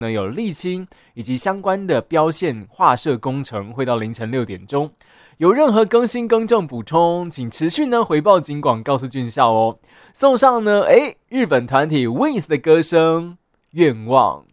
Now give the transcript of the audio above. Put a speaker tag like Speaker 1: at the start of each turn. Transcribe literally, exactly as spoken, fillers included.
Speaker 1: 呢有沥青以及相关的标线画设工程会到凌晨六点钟。有任何更新更正补充，请持续呢回报警广告诉俊孝哦。送上呢，哎，日本团体 Wings 的歌声《愿望》。